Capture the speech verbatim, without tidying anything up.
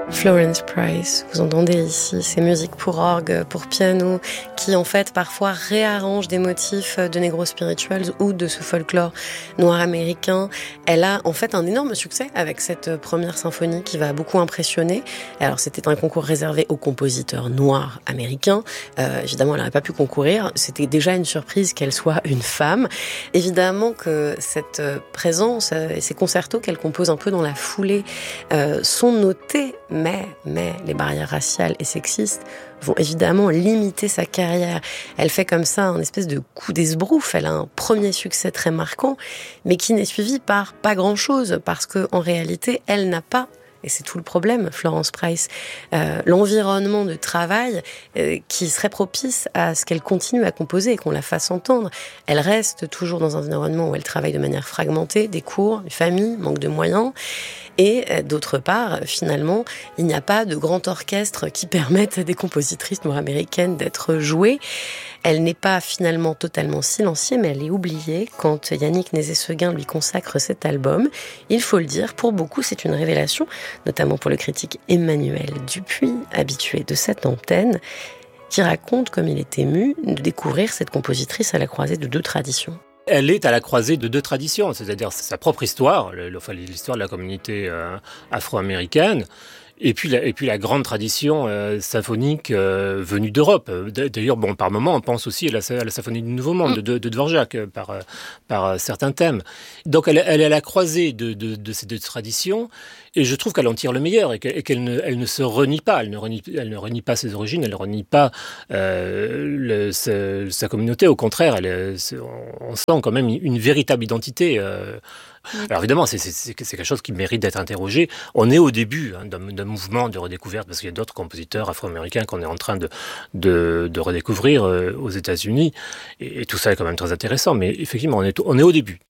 Florence Price, vous entendez ici ces musiques pour orgue, pour piano, qui en fait parfois réarrangent des motifs de Negro Spirituals ou de ce folklore noir américain. Elle a en fait un énorme succès avec cette première symphonie qui va beaucoup impressionner. Alors c'était un concours réservé aux compositeurs noirs américains. Euh, évidemment, elle n'aurait pas pu concourir. C'était déjà une surprise qu'elle soit une femme. Évidemment que cette présence et ces concertos qu'elle compose un peu dans la foulée euh, sont notés, mais, mais les barrières raciales et sexistes vont évidemment limiter sa carrière. Elle fait comme ça un espèce de coup d'esbrouf. Elle a un premier succès très marquant, mais qui n'est suivi par pas grand-chose, parce que en réalité, elle n'a pas, et c'est tout le problème, Florence Price, euh, l'environnement de travail euh, qui serait propice à ce qu'elle continue à composer et qu'on la fasse entendre. Elle reste toujours dans un environnement où elle travaille de manière fragmentée, des cours, une famille, manque de moyens. Et euh, d'autre part, finalement, il n'y a pas de grand orchestre qui permette à des compositrices nord-américaines d'être jouées. Elle n'est pas finalement totalement silenciée, mais elle est oubliée quand Yannick Nézet-Séguin lui consacre cet album. Il faut le dire, pour beaucoup, c'est une révélation, notamment pour le critique Emmanuel Dupuis, habitué de cette antenne, qui raconte comme il est ému de découvrir cette compositrice à la croisée de deux traditions. Elle est à la croisée de deux traditions, c'est-à-dire sa propre histoire, le, enfin, l'histoire de la communauté euh, afro-américaine, et puis la, et puis la grande tradition euh, symphonique euh, venue d'Europe. D'ailleurs, bon, par moments, on pense aussi à la, à la symphonie du Nouveau Monde de, de, de Dvorak euh, par, euh, par euh, certains thèmes. Donc, elle, elle est à la croisée de, de, de ces deux traditions, et je trouve qu'elle en tire le meilleur et qu'elle, et qu'elle ne, elle ne se renie pas. Elle ne renie, elle ne renie pas ses origines, elle ne renie pas euh, le, sa, sa communauté. Au contraire, elle, on sent quand même une véritable identité. Euh, Alors évidemment, c'est, c'est, c'est quelque chose qui mérite d'être interrogé. On est au début hein, d'un, d'un mouvement de redécouverte, parce qu'il y a d'autres compositeurs afro-américains qu'on est en train de, de, de redécouvrir euh, aux États-Unis, et, et tout ça est quand même très intéressant. Mais effectivement, on est, on est au début.